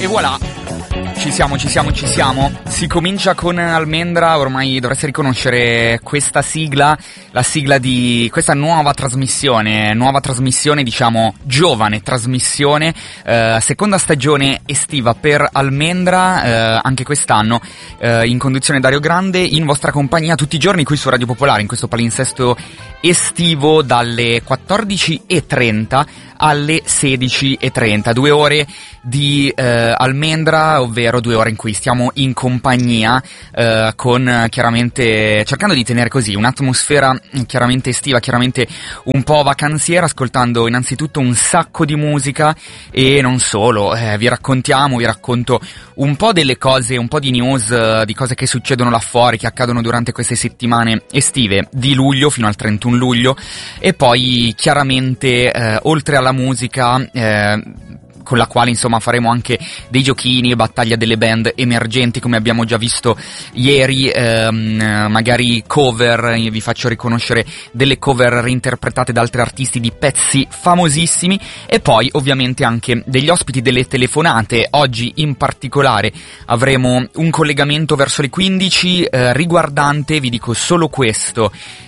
E voilà, ci siamo. Si comincia con Almendra, ormai dovreste riconoscere questa sigla, la sigla di questa nuova trasmissione, diciamo giovane trasmissione, seconda stagione estiva per Almendra, anche quest'anno, in conduzione Dario Grande, in vostra compagnia tutti i giorni qui su Radio Popolare, in questo palinsesto estivo dalle 14:30 alle 16:30, 2 ore di Almendra, ovvero 2 ore in cui stiamo in compagnia con chiaramente cercando di tenere così un'atmosfera chiaramente estiva, chiaramente un po' vacanziera, ascoltando innanzitutto un sacco di musica e non solo, vi racconto un po' delle cose, un po' di news, di cose che succedono là fuori, che accadono durante queste settimane estive di luglio fino al 31 luglio e poi chiaramente oltre alla musica con la quale insomma faremo anche dei giochini, battaglia delle band emergenti come abbiamo già visto ieri, magari cover, vi faccio riconoscere delle cover reinterpretate da altri artisti di pezzi famosissimi e poi ovviamente anche degli ospiti, delle telefonate. Oggi in particolare avremo un collegamento verso le 15 riguardante, vi dico solo questo,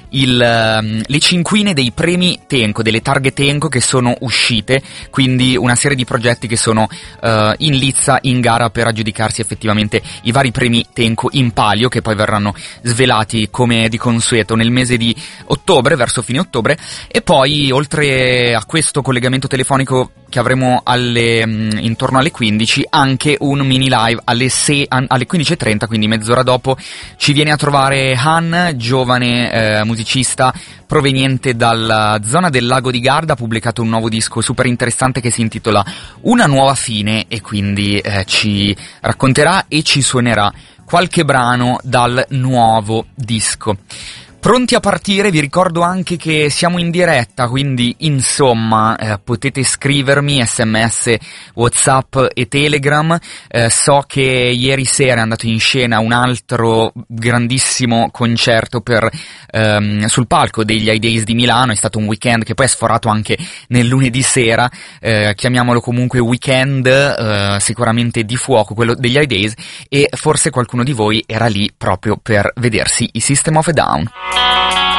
le cinquine dei premi Tenco, delle targhe Tenco che sono uscite, quindi una serie di progetti che sono in lizza, in gara per aggiudicarsi effettivamente i vari premi Tenco in palio, che poi verranno svelati come di consueto nel mese di ottobre, verso fine ottobre. E poi oltre a questo collegamento telefonico che avremo intorno alle 15, anche un mini live alle 15:30, quindi mezz'ora dopo ci viene a trovare Han, giovane musicista proveniente dalla zona del Lago di Garda. Ha pubblicato un nuovo disco super interessante che si intitola Una nuova fine e quindi ci racconterà e ci suonerà qualche brano dal nuovo disco. Pronti a partire? Vi ricordo anche che siamo in diretta, quindi insomma potete scrivermi sms, whatsapp e telegram. So che ieri sera è andato in scena un altro grandissimo concerto sul palco degli High Days di Milano. È stato un weekend che poi è sforato anche nel lunedì sera, chiamiamolo comunque weekend sicuramente di fuoco quello degli High Days, e forse qualcuno di voi era lì proprio per vedersi i System of a Down.